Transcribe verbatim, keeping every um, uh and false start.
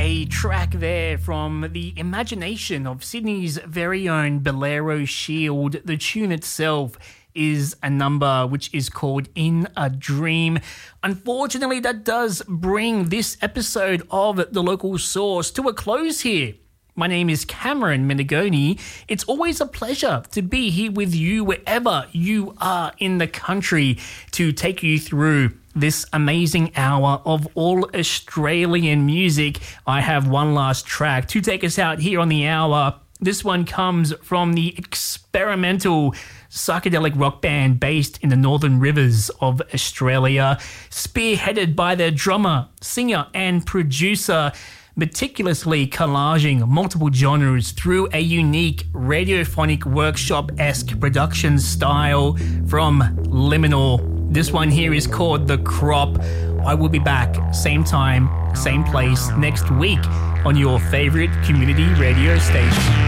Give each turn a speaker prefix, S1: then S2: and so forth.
S1: a track there from the imagination of Sydney's very own Bolero Shield. The tune itself is a number which is called In a Dream. Unfortunately, that does bring this episode of The Local Source to a close here. My name is Cameron Menegoni. It's always a pleasure to be here with you wherever you are in the country to take you through this amazing hour of all Australian music. I have one last track to take us out here on the hour. This one comes from the experimental psychedelic rock band based in the Northern Rivers of Australia, spearheaded by their drummer, singer and producer, meticulously collaging multiple genres through a unique radiophonic workshop-esque production style from Liminal. This one here is called The Crop. I will be back, same time, same place, next week on your favorite community radio station.